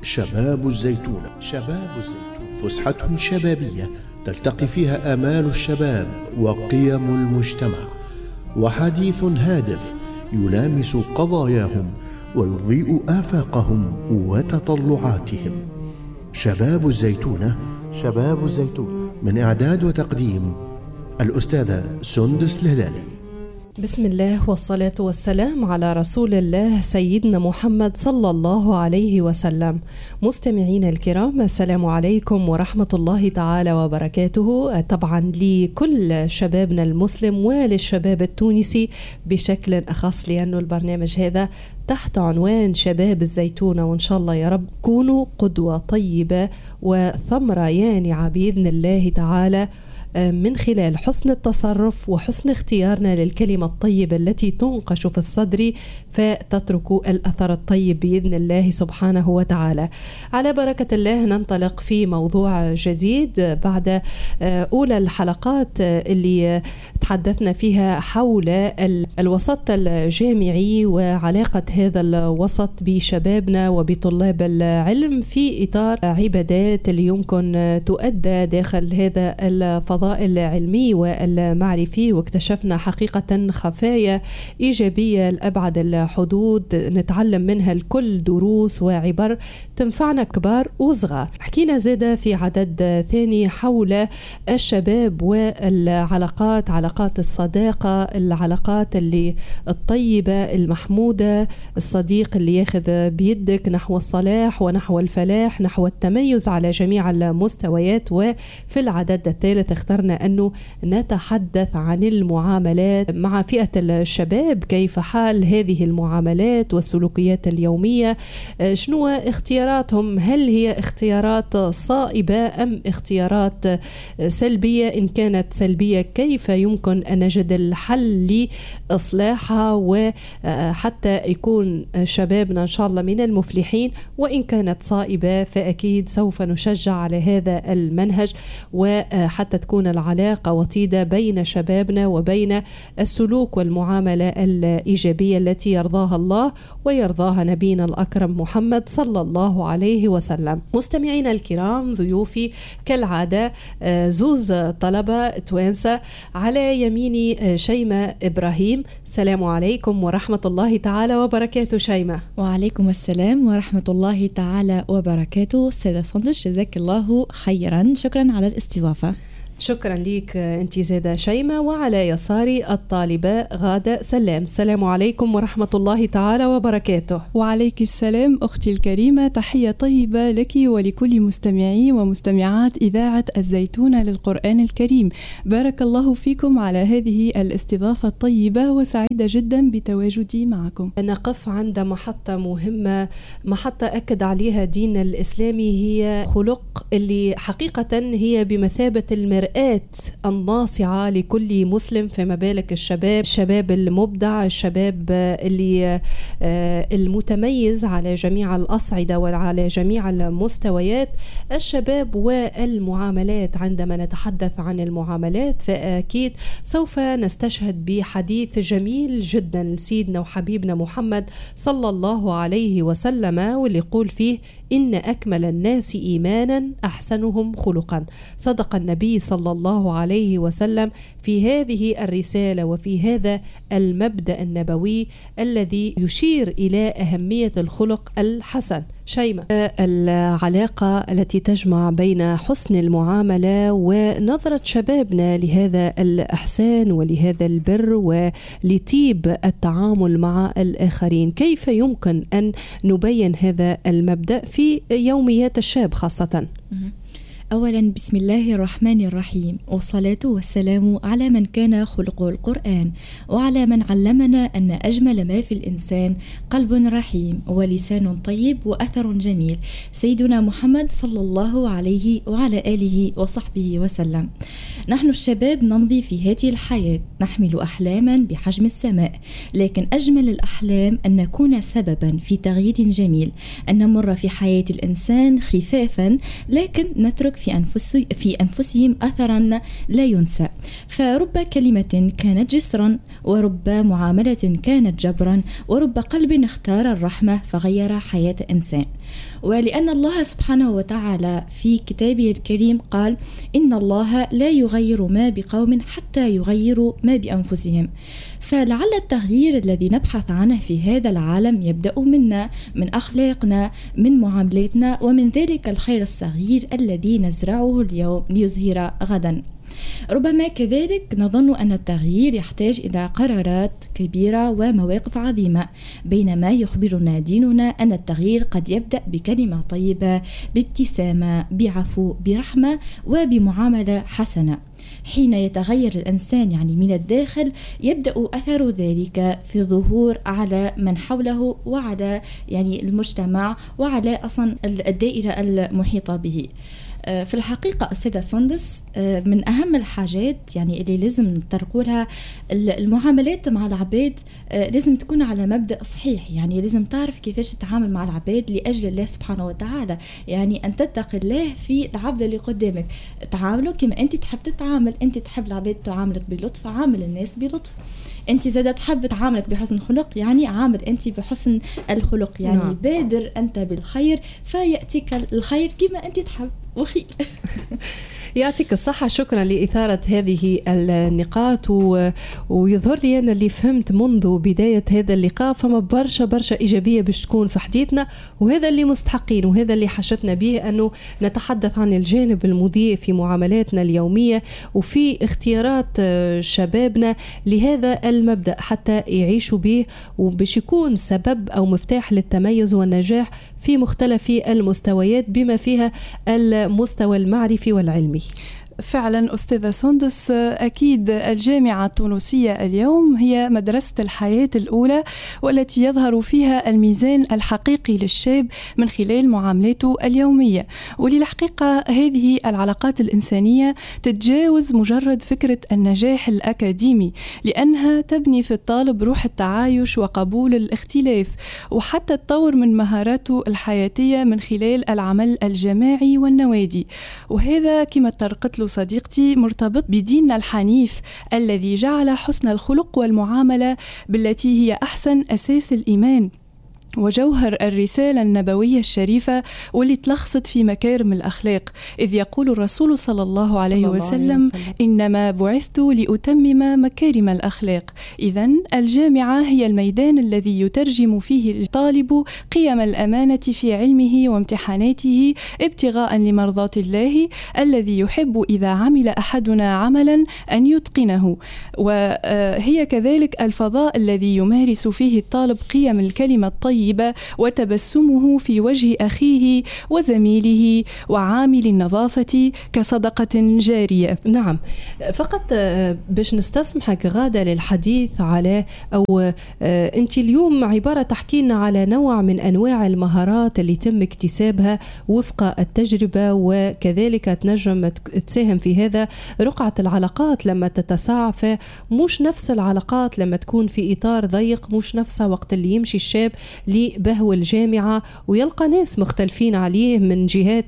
شباب الزيتونة. شباب الزيتونة فسحة شبابية تلتقي فيها آمال الشباب وقيم المجتمع، وحديث هادف يلامس قضاياهم ويضيء آفاقهم وتطلعاتهم. شباب الزيتونة. شباب الزيتونة من إعداد وتقديم الأستاذة سندس الهلالي. بسم الله والصلاة والسلام على رسول الله سيدنا محمد صلى الله عليه وسلم. مستمعين الكرام، السلام عليكم ورحمة الله تعالى وبركاته. طبعا لكل شبابنا المسلم وللشباب التونسي بشكل أخص، لأنه البرنامج هذا تحت عنوان شباب الزيتونة، وإن شاء الله يا رب كونوا قدوة طيبة وثمرة يانعة بإذن الله تعالى من خلال حسن التصرف وحسن اختيارنا للكلمة الطيبة التي تنقش في الصدر فتترك الأثر الطيب بإذن الله سبحانه وتعالى. على بركة الله ننطلق في موضوع جديد بعد أولى الحلقات اللي تحدثنا فيها حول الوسط الجامعي وعلاقة هذا الوسط بشبابنا وبطلاب العلم في إطار عبادات اللي يمكن تؤدى داخل هذا الفضاء العلمي والمعرفي، واكتشفنا حقيقة خفايا إيجابية لأبعد الحدود نتعلم منها الكل دروس وعبر تنفعنا كبار وصغار. حكينا زادة في عدد ثاني حول الشباب والعلاقات، علاقات الصداقة، العلاقات اللي الطيبة المحمودة، الصديق اللي ياخذ بيدك نحو الصلاح ونحو الفلاح، نحو التميز على جميع المستويات. وفي العدد الثالث اخترنا أنه نتحدث عن المعاملات مع فئة الشباب، كيف حال هذه المعاملات والسلوكيات اليومية، شنو اختياراتهم، هل هي اختيارات صائبة أم اختيارات سلبية؟ إن كانت سلبية كيف يمكن أن نجد الحل لإصلاحها وحتى يكون شبابنا إن شاء الله من المفلحين؟ وإن كانت صائبة فأكيد سوف نشجع على هذا المنهج، وحتى تكون العلاقة وطيدة بين شبابنا وبين السلوك والمعاملة الإيجابية التي يرضاها الله ويرضاها نبينا الأكرم محمد صلى الله عليه وسلم. مستمعينا الكرام، ضيوفي كالعادة زوز طلبة توانسة، على يميني شيماء إبراهيم. السلام عليكم ورحمة الله تعالى وبركاته. شيماء. وعليكم السلام ورحمة الله تعالى وبركاته. سيدة سندس، جزاك الله خيرا، شكرا على الاستضافة. شكرا ليك انت زادة شيماء. وعلى يساري الطالبة غادة سلام. السلام عليكم ورحمة الله تعالى وبركاته. وعليك السلام أختي الكريمة، تحية طيبة لك ولكل مستمعي ومستمعات إذاعة الزيتونة للقرآن الكريم. بارك الله فيكم على هذه الاستضافة الطيبة، وسعيدة جدا بتواجدي معكم. نقف عند محطة مهمة، محطة أكد عليها دين الإسلامي، هي خلق اللي حقيقة هي بمثابة المرآة الناصعة لكل مسلم، فما بالك الشباب المبدع، الشباب اللي المتميز على جميع الأصعدة وعلى جميع المستويات. الشباب والمعاملات، عندما نتحدث عن المعاملات فأكيد سوف نستشهد بحديث جميل جدا لسيدنا وحبيبنا محمد صلى الله عليه وسلم، واللي يقول فيه: إن أكمل الناس إيمانا أحسنهم خلقا. صدق النبي صلى الله عليه وسلم في هذه الرسالة وفي هذا المبدأ النبوي الذي يشير إلى أهمية الخلق الحسن. شيماء، العلاقة التي تجمع بين حسن المعاملة ونظرة شبابنا لهذا الإحسان ولهذا البر ولطيب التعامل مع الآخرين، كيف يمكن أن نبين هذا المبدأ في يوميات الشاب خاصة؟ أولا بسم الله الرحمن الرحيم، والصلاة والسلام على من كان خلقه القرآن، وعلى من علمنا أن أجمل ما في الإنسان قلب رحيم ولسان طيب وأثر جميل، سيدنا محمد صلى الله عليه وعلى آله وصحبه وسلم. نحن الشباب نمضي في هذه الحياة، نحمل أحلاما بحجم السماء، لكن أجمل الأحلام أن نكون سببا في تغيير جميل، أن نمر في حياة الإنسان خفافا لكن نترك في أنفسهم أثرا لا ينسى. فرب كلمة كانت جسرا، ورب معاملة كانت جبرا، ورب قلب اختار الرحمة فغير حياة إنسان. ولأن الله سبحانه وتعالى في كتابه الكريم قال: إن الله لا يغير ما بقوم حتى يغيروا ما بأنفسهم. فلعل التغيير الذي نبحث عنه في هذا العالم يبدأ منا، من أخلاقنا، من معاملاتنا، ومن ذلك الخير الصغير الذي نزرعه اليوم ليزهر غدا. ربما كذلك نظن أن التغيير يحتاج إلى قرارات كبيرة ومواقف عظيمة، بينما يخبرنا ديننا أن التغيير قد يبدأ بكلمة طيبة، بابتسامة، بعفو، برحمة، وبمعاملة حسنة. حين يتغير الإنسان يعني من الداخل، يبدأ أثر ذلك في الظهور على من حوله وعلى يعني المجتمع وعلى أصلا الدائرة المحيطة به. في الحقيقة أستاذة سندس، من أهم الحاجات يعني اللي لازم نطرقولها المعاملات مع العباد، لازم تكون على مبدأ صحيح، يعني لازم تعرف كيفاش تتعامل مع العباد لأجل الله سبحانه وتعالى، يعني أن تتقي الله في العبد اللي قدامك، تعامله كما أنت تحب تتعامل. أنت تحب العباد تعاملك بلطف، عامل الناس بلطف. أنت زادة تحب تعاملك بحسن خلق، يعني عامل أنت بحسن الخلق، يعني نعم. بادر أنت بالخير فيأتيك الخير كما أنت تحب وخير. يعطيك الصحة، شكرا لإثارة هذه النقاط، ويظهر لي أنا اللي فهمت منذ بداية هذا اللقاء فما برشا إيجابية باش تكون في حديثنا، وهذا اللي مستحقين، وهذا اللي حشتنا به، أنه نتحدث عن الجانب المضيء في معاملاتنا اليومية وفي اختيارات شبابنا لهذا المبدأ حتى يعيشوا به، وباش يكون سبب أو مفتاح للتميز والنجاح في مختلف المستويات بما فيها المستوى المعرفي والعلمي. فعلا أستاذة سندس، أكيد الجامعة التونسية اليوم هي مدرسة الحياة الأولى، والتي يظهر فيها الميزان الحقيقي للشاب من خلال معاملاته اليومية. وللحقيقة هذه العلاقات الإنسانية تتجاوز مجرد فكرة النجاح الأكاديمي، لأنها تبني في الطالب روح التعايش وقبول الاختلاف، وحتى تطور من مهاراته الحياتية من خلال العمل الجماعي والنوادي. وهذا كما ترقت له صديقتي مرتبط بديننا الحنيف الذي جعل حسن الخلق والمعاملة بالتي هي أحسن أساس الإيمان وجوهر الرسالة النبوية الشريفة، واللي تلخصت في مكارم الأخلاق، إذ يقول الرسول صلى الله عليه وسلم: إنما بعثت لأتمم مكارم الأخلاق. إذن الجامعة هي الميدان الذي يترجم فيه الطالب قيم الأمانة في علمه وامتحاناته ابتغاء لمرضات الله، الذي يحب إذا عمل أحدنا عملا أن يتقنه. وهي كذلك الفضاء الذي يمارس فيه الطالب قيم الكلمة الطيبة وتبسمه في وجه أخيه وزميله وعامل النظافة كصدقة جارية. نعم، فقط باش نستسمحك غادة للحديث على أو أنت اليوم عبارة تحكينا على نوع من أنواع المهارات اللي تم اكتسابها وفق التجربة، وكذلك تنجم تساهم في هذا رقعة العلاقات لما تتسع، فمش نفس العلاقات لما تكون في إطار ضيق، مش نفسها وقت اللي يمشي الشاب لبهو الجامعة ويلقى ناس مختلفين عليه من جهات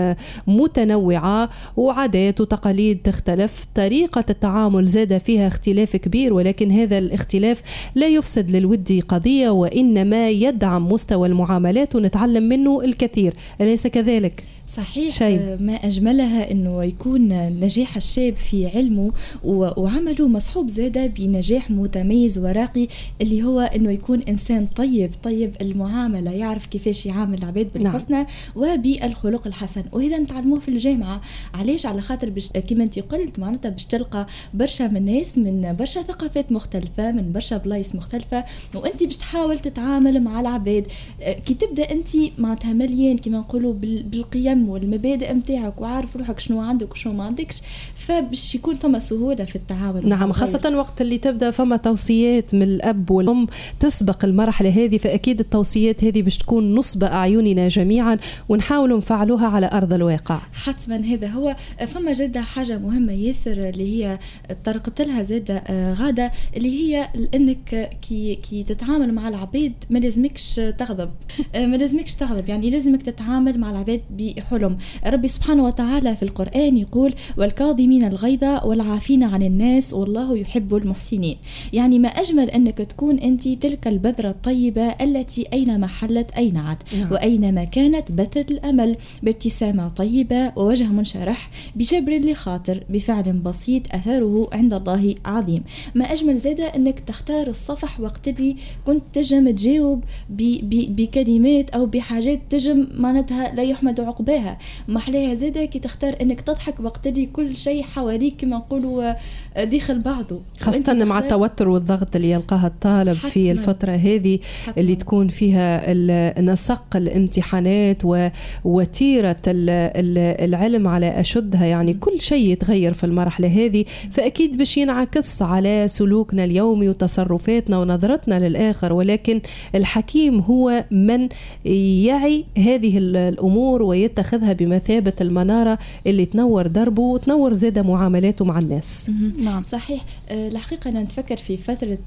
متنوعة وعادات وتقاليد تختلف، طريقة التعامل زاد فيها اختلاف كبير، ولكن هذا الاختلاف لا يفسد للود قضية، وإنما يدعم مستوى المعاملات ونتعلم منه الكثير، أليس كذلك؟ صحيح شيء. ما أجملها أنه يكون نجاح الشاب في علمه وعمله مصحوب زادة بنجاح متميز وراقي، اللي هو أنه يكون إنسان طيب المعاملة، يعرف كيفاش يعامل العباد بالحسنى وبالخلق الحسن. وهذا نتعلموه في الجامعة. علاش؟ على خاطر كما أنت قلت معناتها باش تلقى برشا من ناس من برشا ثقافات مختلفة، من برشا بلايص مختلفة، وأنت باش تحاول تتعامل مع العباد. كي تبدأ أنت معناتها مليان كما نقولوا بالقيم القيم والمبادئ متاعك وعارف روحك شنو عندك وشنو ما عندكش، فبش يكون فما سهولة في التعامل. نعم، خاصة وقت اللي تبدأ فما توصيات من الأب والأم تسبق المرحلة هذه، فأكيد التوصيات هذه باش تكون نصب أعيننا جميعا ونحاولوا نفعلوها على أرض الواقع. حتما هذا هو. فما جدا حاجة مهمة ياسر اللي هي طرقت لها زادة غادة، اللي هي انك كي تتعامل مع العباد ما لازمكش تغضب ما لازمكش تغضب، يعني لازمك تتعامل مع العباد بحلم. ربي سبحانه وتعالى في القرآن يقول والكاظمين الغيظ والعافين عن الناس والله يحب المحسنين. يعني ما أجمل أنك تكون أنت تلك البذرة الطيبة التي أينما حلت أينعت وأينما كانت بثت الأمل بابتسامة طيبة ووجه منشرح بجبر لخاطر بفعل بسيط أثره عند الله عظيم. ما أجمل زادة أنك تختار الصفح وقت اللي كنت تجم تجاوب بكلمات أو بحاجات تجم معناتها لا يحمد عقباها. محلاها زادة كي تختار أنك تضحك وقت اللي كل شيء حواليك كما نقولوا داخل بعضه، خاصة مع التوتر والضغط اللي يلقاها الطالب في الفترة هذه اللي تكون فيها نسق الامتحانات ووتيرة العلم على أشدها. يعني كل شيء يتغير في المرحلة هذه، فأكيد باش ينعكس على سلوكنا اليومي وتصرفاتنا ونظرتنا للآخر. ولكن الحكيم هو من يعي هذه الأمور ويتخذها بمثابة المنارة اللي تنور دربه وتنور زادة معاملاته مع الناس. نعم صحيح. الحقيقة أنا نتفكر في فترة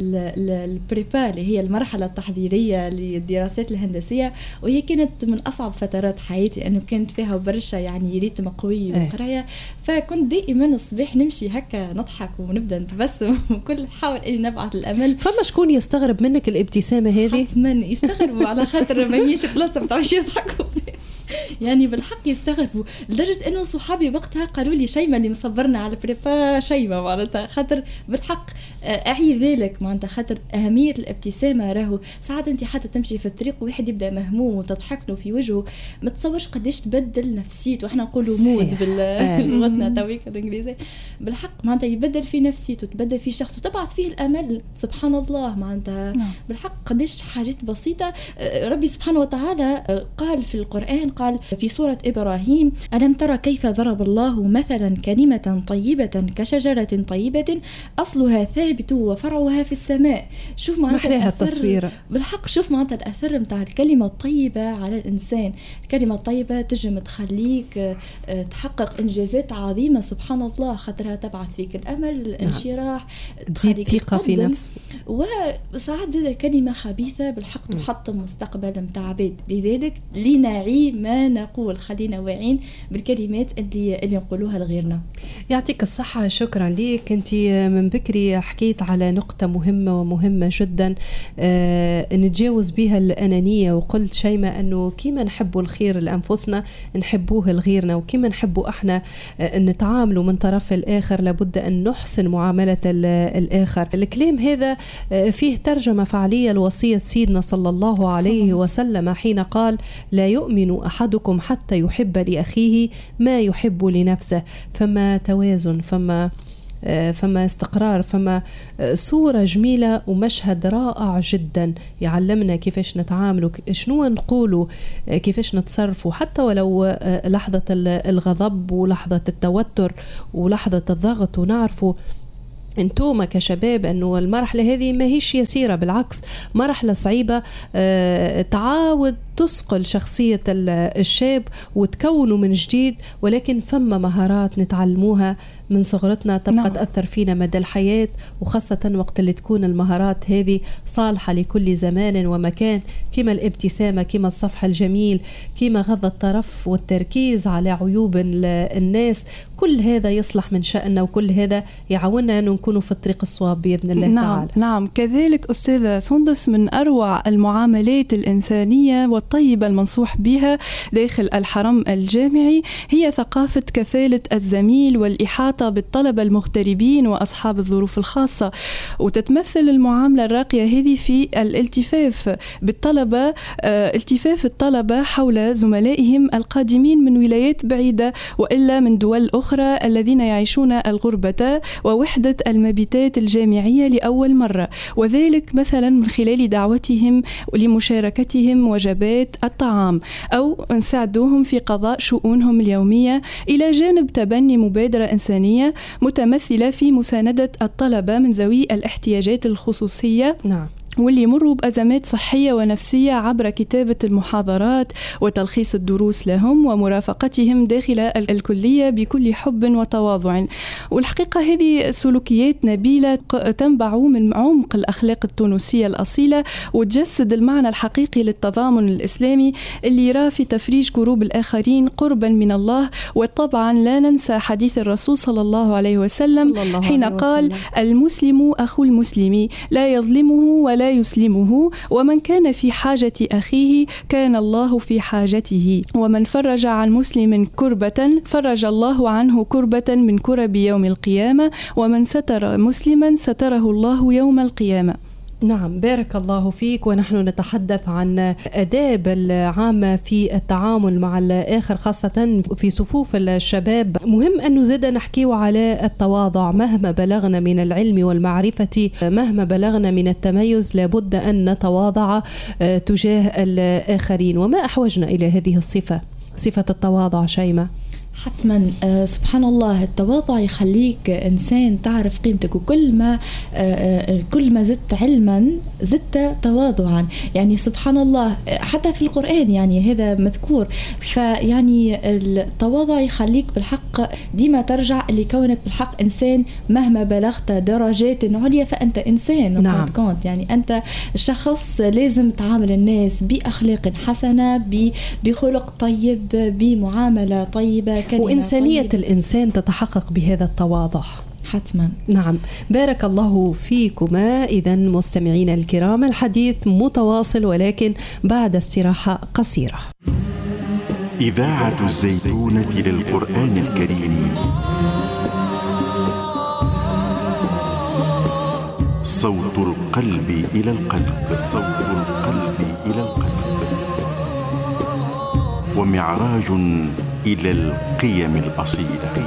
البريبا اللي هي المرحلة التحضيرية للدراسات الهندسية، وهي كانت من أصعب فترات حياتي أنه كانت فيها برشا يعني ريتم قوي وقراية. فكنت دائما الصباح نمشي هكا نضحك ونبدأ نتبسم وكل حاول إني نبعث الأمل. فما شكون يستغرب منك الابتسامة هذه؟ حتما يستغربوا على خاطر ما هيش بلاصة متعوش يضحكوا يعني بالحق يستغربوا، لدرجة انه صحابي وقتها قالوا لي شيماء اللي مصبرنا على بريفا شيماء معناتها خاطر بالحق اعي ذلك معناتها خاطر اهمية الابتسامة. راهو ساعات انت حتى تمشي في الطريق وواحد يبدا مهموم وتضحك له في وجهه ما تصورش قديش تبدل نفسيته، واحنا نقولوا مود بلغتنا تويك الانجليزيه. بالحق معناتها يبدل في نفسيته تبدل في شخصه وتبعث فيه الامل. سبحان الله معناتها بالحق قديش حاجات بسيطة. ربي سبحانه وتعالى قال في القرآن، قال في سورة إبراهيم ألم ترى كيف ضرب الله مثلا كلمة طيبة كشجرة طيبة أصلها ثابت وفرعها في السماء. شوف معناتها التصوير بالحق، شوف معناتها الأثر متاع الكلمة الطيبة على الإنسان. الكلمة الطيبة تجم تخليك تحقق إنجازات عظيمة سبحان الله، خاطرها تبعث فيك الأمل الانشراح تزيد ثقة في نفسه. وساعات زي كلمة خبيثة بالحق تحطم مستقبل متاع عباد. لذلك لنعي ما نقول، خلينا واعين بالكلمات اللي نقولوها لغيرنا. يعطيك الصحة. شكرا ليك. انت من بكري حكيت على نقطة مهمة ومهمة جدا نتجاوز بها الأنانية، وقلت شيماء أنه كيما نحبوا الخير لأنفسنا نحبوه لغيرنا، وكيما نحبوا احنا نتعاملوا من طرف الآخر لابد أن نحسن معاملة الآخر. الكلام هذا فيه ترجمة فعلية لوصية سيدنا صلى الله عليه وسلم حين قال لا يؤمن أحدكم حتى يحب لأخيه ما يحب لنفسه. فما توازن، فما استقرار، فما صورة جميلة ومشهد رائع جدا يعلمنا كيفاش نتعاملوا، شنو نقولوا، كيفاش نتصرفوا، حتى ولو لحظة الغضب ولحظة التوتر ولحظة الضغط. ونعرفوا انتوما كشباب انه المرحلة هذه ما هيش يسيرة، بالعكس مرحلة صعيبة تعاود تسقل شخصية الشاب وتكونه من جديد، ولكن فما مهارات نتعلموها من صغرتنا تبقى تأثر فينا مدى الحياة، وخاصة وقت اللي تكون المهارات هذه صالحة لكل زمان ومكان، كما الابتسامة، كما الصفح الجميل، كما غض الطرف والتركيز على عيوب الناس. كل هذا يصلح من شأننا، وكل هذا يعاوننا أن نكون في الطريق الصواب بإذن الله تعالى. نعم كذلك أستاذة سندس، من أروع المعاملات الإنسانية والطيبة المنصوح بها داخل الحرم الجامعي هي ثقافة كفالة الزميل والإحاطة المحاطة بالطلبة المغتربين وأصحاب الظروف الخاصة. وتتمثل المعاملة الراقية هذه في الالتفاف بالطلبة، التفاف الطلبة حول زملائهم القادمين من ولايات بعيدة وإلا من دول أخرى الذين يعيشون الغربة ووحدة المبيتات الجامعية لأول مرة، وذلك مثلا من خلال دعوتهم لمشاركتهم وجبات الطعام أو نساعدوهم في قضاء شؤونهم اليومية، إلى جانب تبني مبادرة إنسانية متمثلة في مساندة الطلبة من ذوي الاحتياجات الخصوصية. نعم. واللي يمروا بأزمات صحية ونفسية عبر كتابة المحاضرات وتلخيص الدروس لهم ومرافقتهم داخل الكلية بكل حب وتواضع. والحقيقة هذه سلوكيات نبيلة تنبع من عمق الأخلاق التونسية الأصيلة وتجسد المعنى الحقيقي للتضامن الإسلامي اللي يرى في تفريج كروب الآخرين قربا من الله. وطبعا لا ننسى حديث الرسول صلى الله عليه وسلم حين قال: المسلم أخو المسلم لا يظلمه ولا يسلمه، ومن كان في حاجة أخيه كان الله في حاجته، ومن فرج عن مسلم كربة فرج الله عنه كربة من كرب يوم القيامة، ومن ستر مسلما ستره الله يوم القيامة. نعم، بارك الله فيك. ونحن نتحدث عن آداب العامة في التعامل مع الآخر خاصة في صفوف الشباب. مهم أن نزيد نحكي على التواضع، مهما بلغنا من العلم والمعرفة، مهما بلغنا من التميز، لابد أن نتواضع تجاه الآخرين. وما أحوجنا إلى هذه الصفة، صفة التواضع شيماء؟ حتما سبحان الله، التواضع يخليك إنسان تعرف قيمتك، وكل ما زدت علما زدت تواضعا. يعني سبحان الله حتى في القرآن يعني هذا مذكور. فيعني التواضع يخليك بالحق ديما ترجع لكونك بالحق إنسان، مهما بلغت درجات عليا فأنت إنسان. نعم. يعني أنت شخص لازم تعامل الناس بأخلاق حسنة، بخلق طيب، بمعاملة طيبة، وإنسانية الإنسان تتحقق بهذا التواضع حتما. نعم، بارك الله فيكما. إذن مستمعين الكرام، الحديث متواصل ولكن بعد استراحة قصيرة. إذاعة الزيتونة للقرآن الكريم، صوت القلب إلى القلب، صوت القلب إلى القلب، ومعراج إلى القيم الأصيلة.